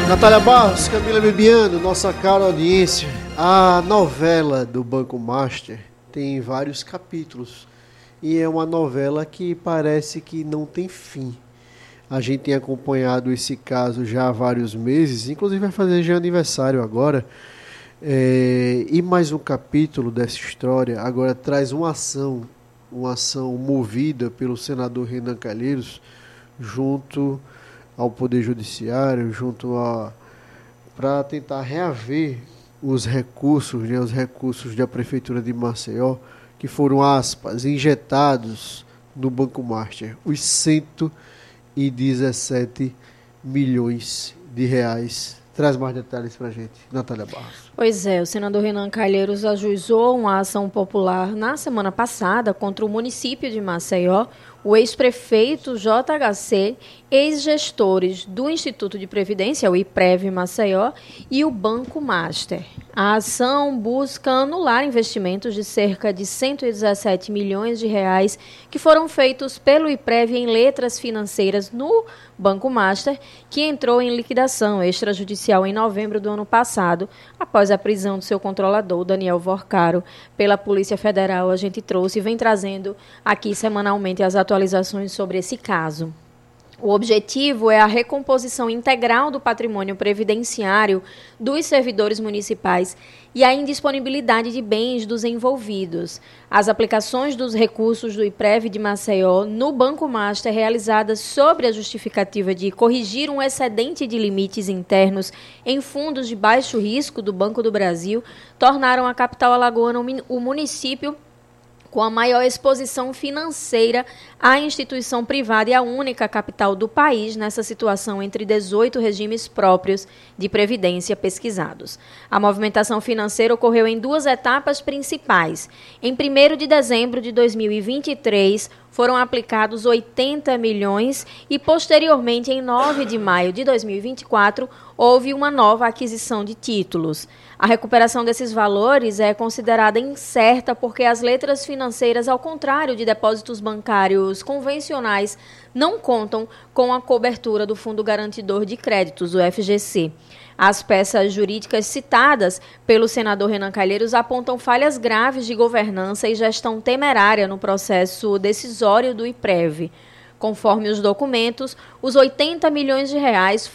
Natália Barros, Camila Bibiano, nossa cara audiência. A novela do Banco Master tem vários capítulos e é uma novela que parece que não tem fim. A gente tem acompanhado esse caso já há vários meses, inclusive vai fazer já aniversário agora. E mais um capítulo dessa história agora traz uma ação movida pelo senador Renan Calheiros junto ao Poder Judiciário, para tentar reaver os recursos da Prefeitura de Maceió, que foram, aspas, injetados no Banco Master, os 117 milhões de reais. Traz mais detalhes para a gente, Natália Barros. Pois é, o senador Renan Calheiros ajuizou uma ação popular na semana passada contra o município de Maceió, o ex-prefeito JHC, ex-gestores do Instituto de Previdência, o IPREV Maceió, e o Banco Master. A ação busca anular investimentos de cerca de 117 milhões de reais que foram feitos pelo IPREV em letras financeiras no Banco Master, que entrou em liquidação extrajudicial em novembro do ano passado, após a prisão do seu controlador, Daniel Vorcaro, pela Polícia Federal. A gente trouxe e vem trazendo aqui semanalmente as atualizações sobre esse caso. O objetivo é a recomposição integral do patrimônio previdenciário dos servidores municipais e a indisponibilidade de bens dos envolvidos. As aplicações dos recursos do IPREV de Maceió no Banco Master, realizadas sob a justificativa de corrigir um excedente de limites internos em fundos de baixo risco do Banco do Brasil, tornaram a capital alagoana o município com a maior exposição financeira à instituição privada e a única capital do país nessa situação entre 18 regimes próprios de previdência pesquisados. A movimentação financeira ocorreu em duas etapas principais. Em 1º de dezembro de 2023, foram aplicados 80 milhões e, posteriormente, em 9 de maio de 2024, houve uma nova aquisição de títulos. A recuperação desses valores é considerada incerta porque as letras financeiras, ao contrário de depósitos bancários convencionais, não contam com a cobertura do Fundo Garantidor de Créditos, o FGC. As peças jurídicas citadas pelo senador Renan Calheiros apontam falhas graves de governança e gestão temerária no processo decisório do IPREV. Conforme os documentos, os 80 milhões de reais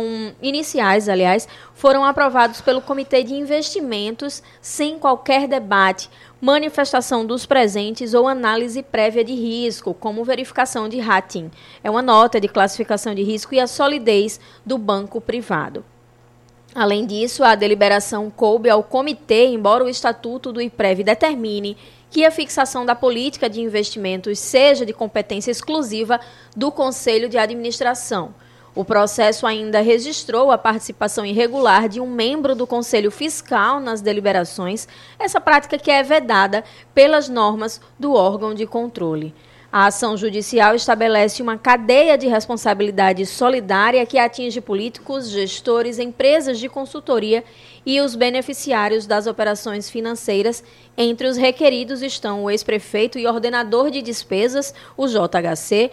foram aprovados pelo Comitê de Investimentos sem qualquer debate, manifestação dos presentes ou análise prévia de risco, como verificação de rating. É uma nota de classificação de risco e a solidez do banco privado. Além disso, a deliberação coube ao comitê, embora o estatuto do IPREV determine que a fixação da política de investimentos seja de competência exclusiva do Conselho de Administração. O processo ainda registrou a participação irregular de um membro do Conselho Fiscal nas deliberações, essa prática que é vedada pelas normas do órgão de controle. A ação judicial estabelece uma cadeia de responsabilidade solidária que atinge políticos, gestores, empresas de consultoria e os beneficiários das operações financeiras. Entre os requeridos estão o ex-prefeito e ordenador de despesas, o JHC,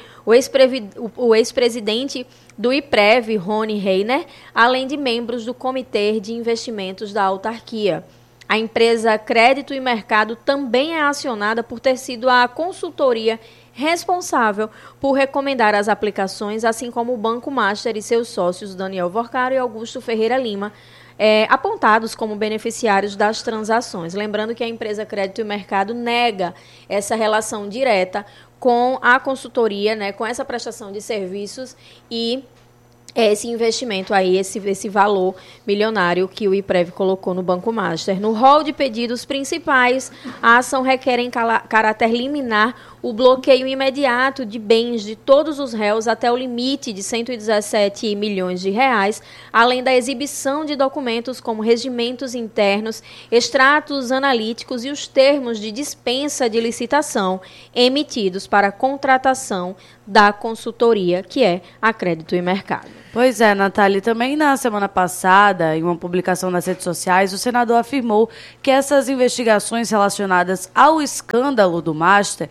o ex-presidente do IPREV, Rony Reiner, além de membros do Comitê de Investimentos da autarquia. A empresa Crédito e Mercado também é acionada por ter sido a consultoria responsável por recomendar as aplicações, assim como o Banco Master e seus sócios Daniel Vorcaro e Augusto Ferreira Lima, apontados como beneficiários das transações. Lembrando que a empresa Crédito e Mercado nega essa relação direta com a consultoria, né, com essa prestação de serviços e esse investimento aí, esse valor milionário que o IPREV colocou no Banco Master. No rol de pedidos principais, a ação requer em caráter liminar o bloqueio imediato de bens de todos os réus até o limite de 117 milhões de reais, além da exibição de documentos como regimentos internos, extratos analíticos e os termos de dispensa de licitação emitidos para a contratação da consultoria, que é a Crédito e Mercado. Pois é, Natália, também na semana passada, em uma publicação nas redes sociais, o senador afirmou que essas investigações relacionadas ao escândalo do Master podem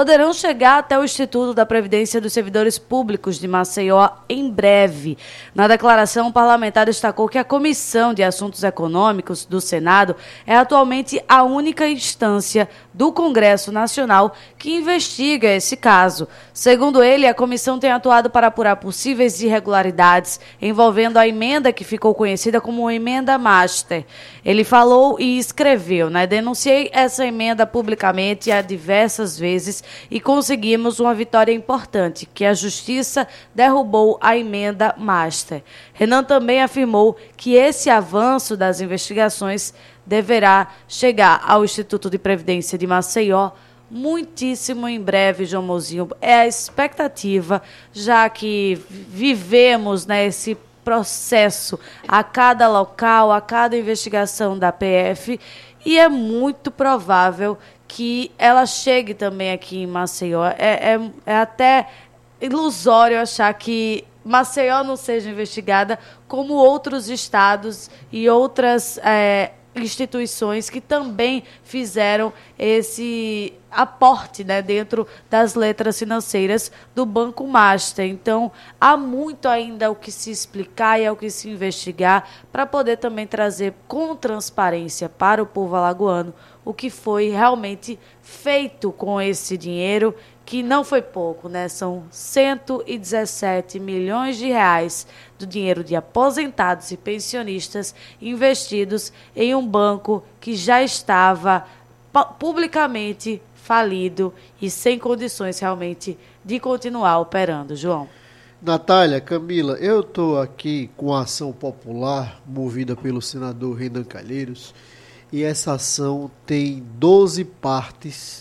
poderão chegar até o Instituto da Previdência dos Servidores Públicos de Maceió em breve. Na declaração, o parlamentar destacou que a Comissão de Assuntos Econômicos do Senado é atualmente a única instância do Congresso Nacional que investiga esse caso. Segundo ele, a comissão tem atuado para apurar possíveis irregularidades envolvendo a emenda que ficou conhecida como emenda Master. Ele falou e escreveu, denunciei essa emenda publicamente há diversas vezes e conseguimos uma vitória importante, que a Justiça derrubou a emenda Master. Renan também afirmou que esse avanço das investigações deverá chegar ao Instituto de Previdência de Maceió muitíssimo em breve, João Mozinho. É a expectativa, já que vivemos esse processo a cada local, a cada investigação da PF, e é muito provável que ela chegue também aqui em Maceió. É até ilusório achar que Maceió não seja investigada como outros estados e outras instituições que também fizeram esse aporte dentro das letras financeiras do Banco Master. Então, há muito ainda o que se explicar e o que se investigar para poder também trazer com transparência para o povo alagoano o que foi realmente feito com esse dinheiro, que não foi pouco, São 117 milhões de reais do dinheiro de aposentados e pensionistas investidos em um banco que já estava publicamente falido e sem condições realmente de continuar operando. João. Natália, Camila, eu estou aqui com a ação popular movida pelo senador Renan Calheiros, e essa ação tem 12 partes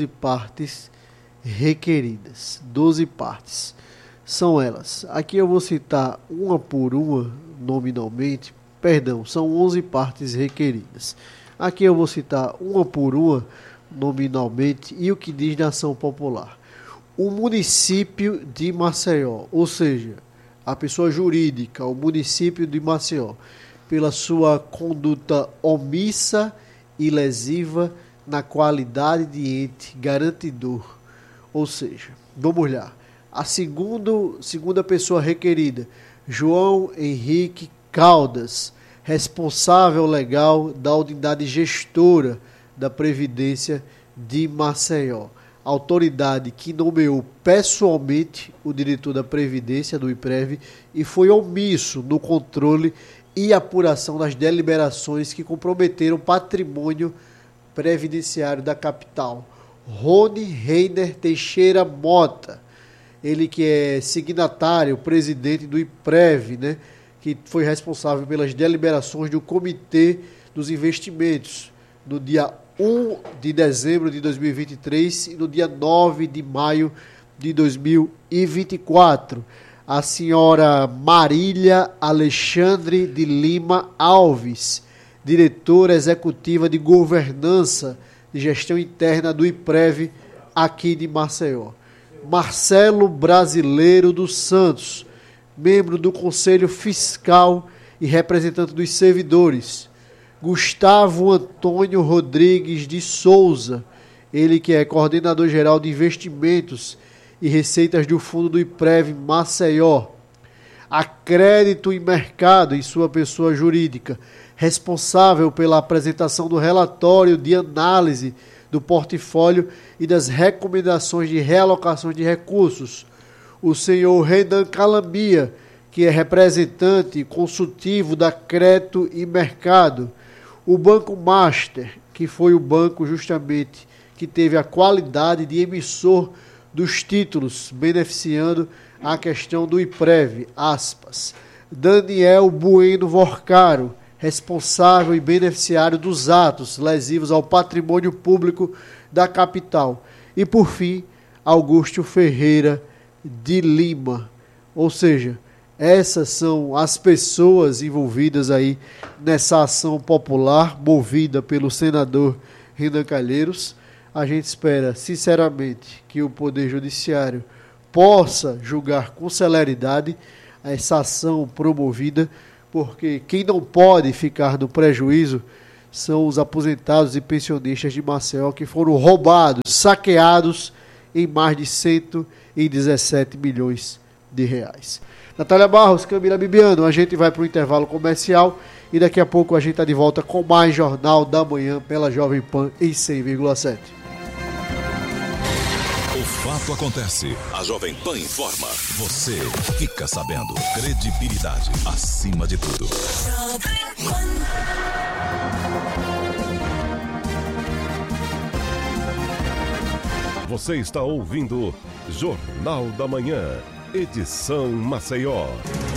requeridas. 12 partes. São elas. Aqui eu vou citar uma por uma, nominalmente. Perdão, são 11 partes requeridas. Aqui eu vou citar uma por uma, nominalmente, e o que diz na ação popular. O município de Maceió, ou seja, a pessoa jurídica, o município de Maceió, pela sua conduta omissa e lesiva na qualidade de ente garantidor. Ou seja, vamos lá. A segunda pessoa requerida, João Henrique Caldas, responsável legal da unidade gestora da Previdência de Maceió. Autoridade que nomeou pessoalmente o diretor da Previdência do IPREV e foi omisso no controle e apuração das deliberações que comprometeram o patrimônio previdenciário da capital. Rony Reiner Teixeira Mota, ele que é signatário, presidente do IPREV, que foi responsável pelas deliberações do Comitê dos Investimentos, no dia 1 de dezembro de 2023 e no dia 9 de maio de 2024. A senhora Marília Alexandre de Lima Alves, diretora executiva de governança de gestão interna do IPREV aqui de Maceió. Marcelo Brasileiro dos Santos, membro do Conselho Fiscal e representante dos servidores. Gustavo Antônio Rodrigues de Souza, ele que é coordenador geral de investimentos e receitas do fundo do IPREV Maceió. A Crédito e Mercado, em sua pessoa jurídica, responsável pela apresentação do relatório de análise do portfólio e das recomendações de realocação de recursos. O senhor Renan Calambia, que é representante consultivo da Crédito e Mercado. O Banco Master, que foi o banco justamente que teve a qualidade de emissor dos títulos, beneficiando a questão do IPREV, aspas. Daniel Bueno Vorcaro, responsável e beneficiário dos atos lesivos ao patrimônio público da capital. E, por fim, Augusto Ferreira de Lima. Ou seja, essas são as pessoas envolvidas aí nessa ação popular movida pelo senador Renan Calheiros. A gente espera, sinceramente, que o Poder Judiciário possa julgar com celeridade essa ação promovida, porque quem não pode ficar no prejuízo são os aposentados e pensionistas de Maceió que foram roubados, saqueados em mais de 117 milhões de reais. Natália Barros, Camila Bibiano, a gente vai para o intervalo comercial e daqui a pouco a gente está de volta com mais Jornal da Manhã pela Jovem Pan em 100,7. O fato acontece, a Jovem Pan informa, você fica sabendo. Credibilidade acima de tudo. Você está ouvindo Jornal da Manhã, edição Maceió.